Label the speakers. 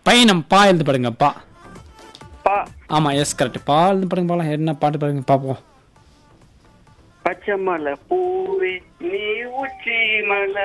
Speaker 1: பயணம் பா எழுந்து பாடுங்க பா.
Speaker 2: பா.
Speaker 1: ஆமா எஸ் கரெக்ட். பா எழுந்து பாடுங்க பாலாம். என்ன பாட்டு பாடுங்க பாப்போம்.
Speaker 2: பச்சை மலை பூவே நீ உச்சி மலை